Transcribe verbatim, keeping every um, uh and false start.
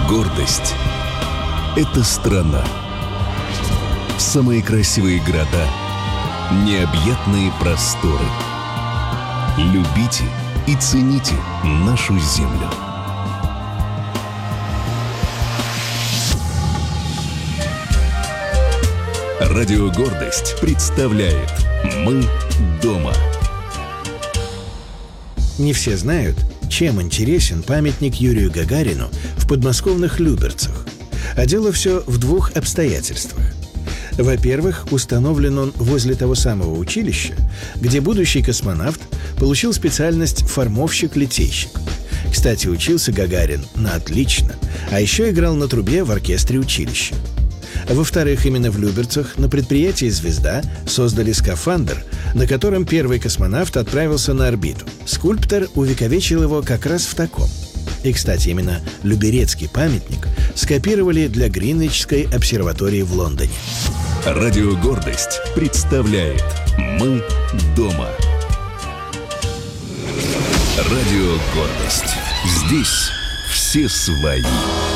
Гордость – это страна. Самые красивые города, необъятные просторы. Любите и цените нашу землю. Радио «Гордость» представляет «Мы дома». Не все знают, чем интересен памятник Юрию Гагарину в подмосковных Люберцах. А дело все в двух обстоятельствах. Во-первых, установлен он возле того самого училища, где будущий космонавт получил специальность формовщик-литейщик. Кстати, учился Гагарин на отлично, а еще играл на трубе в оркестре училища. Во-вторых, именно в Люберцах на предприятии «Звезда» создали скафандр, на котором первый космонавт отправился на орбиту. Скульптор увековечил его как раз в таком. И, кстати, именно Люберецкий памятник скопировали для Гринвичской обсерватории в Лондоне. Радио «Гордость» представляет «Мы дома». Радио «Гордость». Здесь все свои.